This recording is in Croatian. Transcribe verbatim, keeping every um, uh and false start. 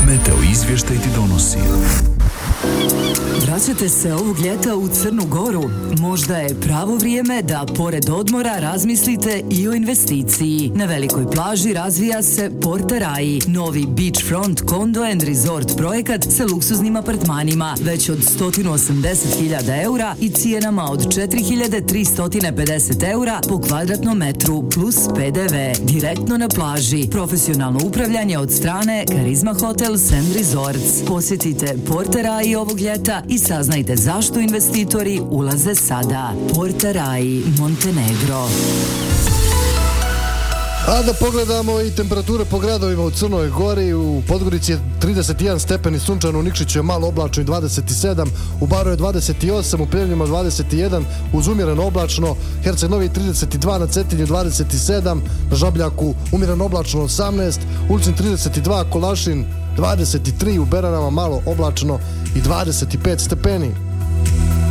Meteo izvještaj ti donosi. Vraćate se ovog ljeta u Crnu Goru? Možda je pravo vrijeme da pored odmora razmislite i o investiciji. Na velikoj plaži razvija se Porta Rai, novi beachfront condo and resort projekat sa luksuznim apartmanima već od sto osamdeset hiljada eura i cijenama od četiri hiljade tristo pedeset eura po kvadratnom metru plus P D V. Direktno na plaži. Profesionalno upravljanje od strane Karizma Hotels and Resorts. Posjetite Porta Rai ovog ljeta i saznajte zašto investitori ulaze sada. Porta Rai, Montenegro. A da pogledamo i temperature po gradovima u Crnoj Gori. U Podgorici je trideset jedan stepeni, sunčano, u Nikšiću je malo oblačno i dvadeset sedam, u Baru je dvadeset osam, u Pljevljima dvadeset jedan, uz umjereno oblačno, Herceg Novi trideset dva, na Cetinju dvadeset sedam, na Žabljaku umjereno oblačno osamnaest, Ulcin trideset dva, Kolašin dvadeset tri, u Beranama malo oblačno i dvadeset pet stepeni.